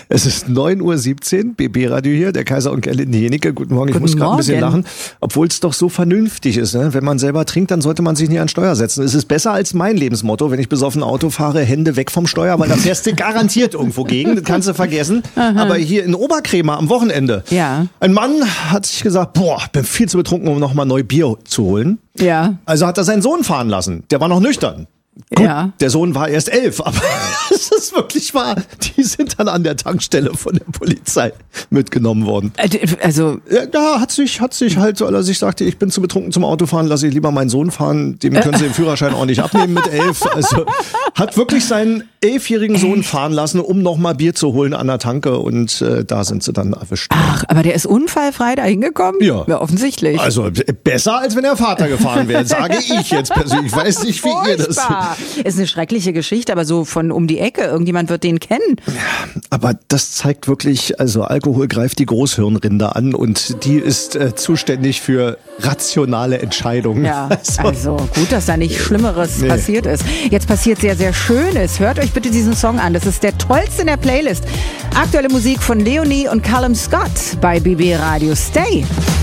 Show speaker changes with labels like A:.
A: Es ist 9:17 Uhr, BB-Radio hier, der Kaiser und Gerlinde Jenike. Guten Morgen, ich muss gerade ein bisschen lachen, obwohl es doch so vernünftig ist. Ne? Wenn man selber trinkt, dann sollte man sich nicht an Steuer setzen. Es ist besser als mein Lebensmotto, wenn ich besoffen Auto fahre, Hände weg vom Steuer, weil da fährst du garantiert irgendwo gegen, das kannst du vergessen.
B: Aha.
A: Aber hier in Oberkrämer am Wochenende, ein Mann hat sich gesagt, bin viel zu betrunken, um nochmal neu Bier zu holen.
B: Ja.
A: Also hat er seinen Sohn fahren lassen, der war noch nüchtern. Gut, der Sohn war erst 11, aber es ist wirklich wahr. Die sind dann an der Tankstelle von der Polizei mitgenommen worden.
B: Also
A: ja, hat sich halt, weil er sich sagte, ich bin zu betrunken zum Autofahren, lasse ich lieber meinen Sohn fahren. Dem können sie den Führerschein auch nicht abnehmen mit 11. Also hat wirklich seinen 11-jährigen Sohn fahren lassen, um nochmal Bier zu holen an der Tanke und da sind sie dann erwischt.
B: Ach, aber der ist unfallfrei da hingekommen?
A: Ja.
B: Offensichtlich.
A: Also besser, als wenn der Vater gefahren wäre, sage ich jetzt persönlich. Ich weiß nicht, wie ihr das...
B: Ist eine schreckliche Geschichte, aber so von um die Ecke, irgendjemand wird den kennen.
A: Ja, aber das zeigt wirklich, also Alkohol greift die Großhirnrinde an und die ist zuständig für rationale Entscheidungen.
B: Ja, also gut, dass da nichts Schlimmeres passiert ist. Jetzt passiert sehr, sehr Schönes. Hört euch bitte diesen Song an. Das ist der tollste in der Playlist. Aktuelle Musik von Leonie und Callum Scott bei BB Radio. Stay.